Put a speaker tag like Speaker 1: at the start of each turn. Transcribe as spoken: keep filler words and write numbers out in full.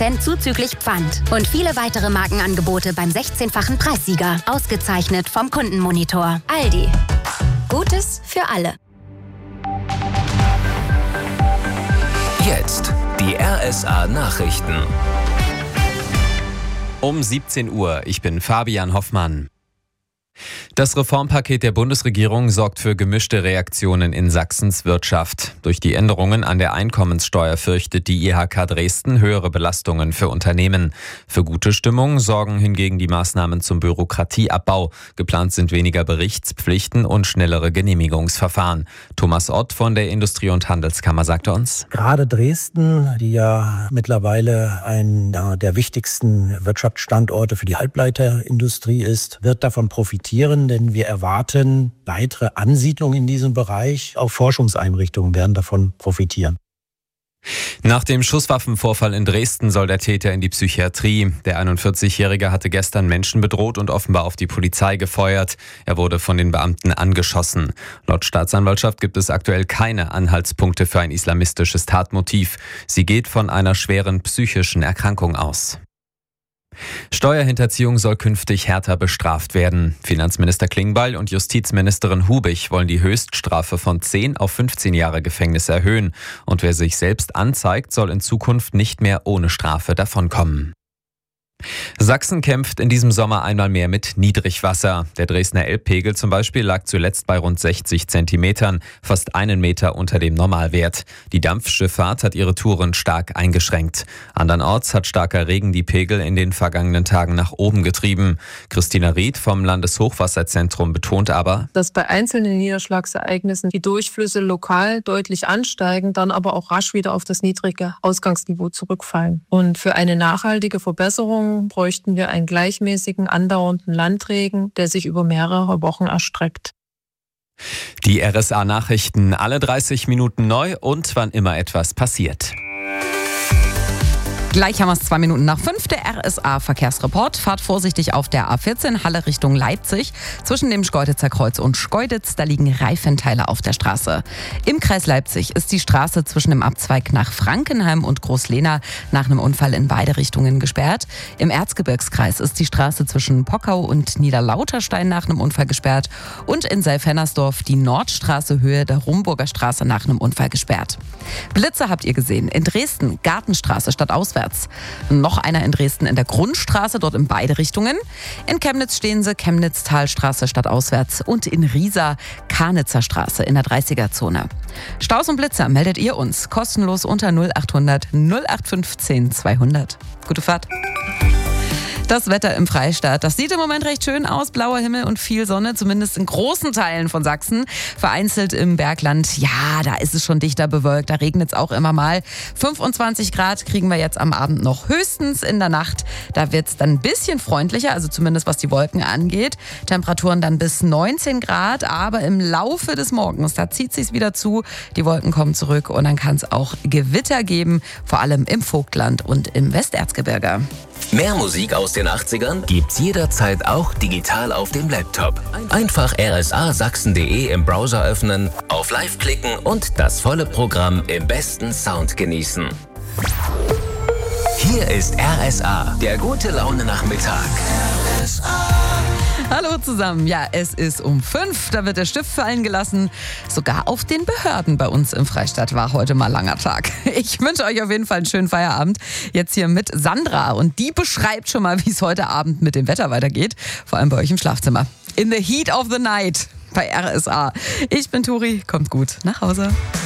Speaker 1: Prozent zuzüglich Pfand. Und viele weitere Markenangebote beim sechzehnfachen Preissieger. Ausgezeichnet vom Kundenmonitor. Aldi. Gutes für alle.
Speaker 2: Jetzt die R S A-Nachrichten.
Speaker 3: Um siebzehn Uhr, ich bin Fabian Hoffmann. Das Reformpaket der Bundesregierung sorgt für gemischte Reaktionen in Sachsens Wirtschaft. Durch die Änderungen an der Einkommenssteuer fürchtet die I H K Dresden höhere Belastungen für Unternehmen. Für gute Stimmung sorgen hingegen die Maßnahmen zum Bürokratieabbau. Geplant sind weniger Berichtspflichten und schnellere Genehmigungsverfahren. Thomas Ott von der Industrie- und Handelskammer sagte uns:
Speaker 4: Gerade Dresden, die ja mittlerweile einer der wichtigsten Wirtschaftsstandorte für die Halbleiterindustrie ist, wird davon profitieren. Denn wir erwarten weitere Ansiedlungen in diesem Bereich. Auch Forschungseinrichtungen werden davon profitieren.
Speaker 3: Nach dem Schusswaffenvorfall in Dresden soll der Täter in die Psychiatrie. Der einundvierzigjährige hatte gestern Menschen bedroht und offenbar auf die Polizei gefeuert. Er wurde von den Beamten angeschossen. Laut Staatsanwaltschaft gibt es aktuell keine Anhaltspunkte für ein islamistisches Tatmotiv. Sie geht von einer schweren psychischen Erkrankung aus. Steuerhinterziehung soll künftig härter bestraft werden. Finanzminister Klingbeil und Justizministerin Hubig wollen die Höchststrafe von zehn auf fünfzehn Jahre Gefängnis erhöhen. Und wer sich selbst anzeigt, soll in Zukunft nicht mehr ohne Strafe davonkommen. Sachsen kämpft in diesem Sommer einmal mehr mit Niedrigwasser. Der Dresdner Elbpegel zum Beispiel lag zuletzt bei rund sechzig Zentimetern, fast einen Meter unter dem Normalwert. Die Dampfschifffahrt hat ihre Touren stark eingeschränkt. Andernorts hat starker Regen die Pegel in den vergangenen Tagen nach oben getrieben. Christina Ried vom Landeshochwasserzentrum betont aber,
Speaker 5: dass bei einzelnen Niederschlagsereignissen die Durchflüsse lokal deutlich ansteigen, dann aber auch rasch wieder auf das niedrige Ausgangsniveau zurückfallen. Und für eine nachhaltige Verbesserung bräuchten wir einen gleichmäßigen, andauernden Landregen, der sich über mehrere Wochen erstreckt.
Speaker 3: Die R S A-Nachrichten alle dreißig Minuten neu und wann immer etwas passiert.
Speaker 6: Gleich haben wir es zwei Minuten nach fünf, der R S A-Verkehrsreport. Fahrt vorsichtig auf der A vierzehn, Halle Richtung Leipzig. Zwischen dem Schkeuditzer Kreuz und Schkeuditz, da liegen Reifenteile auf der Straße. Im Kreis Leipzig ist die Straße zwischen dem Abzweig nach Frankenheim und Großlehna nach einem Unfall in beide Richtungen gesperrt. Im Erzgebirgskreis ist die Straße zwischen Pockau und Niederlauterstein nach einem Unfall gesperrt. Und in Seilfennersdorf die Nordstraße Höhe der Rumburger Straße nach einem Unfall gesperrt. Blitze habt ihr gesehen. In Dresden, Gartenstraße statt auswärts. Noch einer in Dresden in der Grundstraße, dort in beide Richtungen. In Chemnitz stehen sie, Chemnitz-Talstraße statt auswärts. Und in Riesa, Karnitzer Straße in der dreißiger-Zone. Staus und Blitzer meldet ihr uns kostenlos unter null achthundert null acht fünfzehn zweihundert. Gute Fahrt. Das Wetter im Freistaat, das sieht im Moment recht schön aus. Blauer Himmel und viel Sonne, zumindest in großen Teilen von Sachsen. Vereinzelt im Bergland, ja, da ist es schon dichter bewölkt, da regnet es auch immer mal. fünfundzwanzig Grad kriegen wir jetzt am Abend noch, höchstens in der Nacht. Da wird es dann ein bisschen freundlicher, also zumindest was die Wolken angeht. Temperaturen dann bis neunzehn Grad, aber im Laufe des Morgens, da zieht es sich wieder zu. Die Wolken kommen zurück und dann kann es auch Gewitter geben, vor allem im Vogtland und im Westerzgebirge.
Speaker 2: Mehr Musik aus den achtzigern gibt's jederzeit auch digital auf dem Laptop. Einfach r s a sachsen punkt d e im Browser öffnen, auf Live klicken und das volle Programm im besten Sound genießen. Hier ist R S A, der gute Laune Nachmittag. R S A.
Speaker 6: Hallo zusammen. Ja, es ist um fünf. Da wird der Stift fallen gelassen. Sogar auf den Behörden bei uns im Freistaat war heute mal langer Tag. Ich wünsche euch auf jeden Fall einen schönen Feierabend. Jetzt hier mit Sandra. Und die beschreibt schon mal, wie es heute Abend mit dem Wetter weitergeht. Vor allem bei euch im Schlafzimmer. In the heat of the night bei R S A. Ich bin Turi. Kommt gut nach Hause.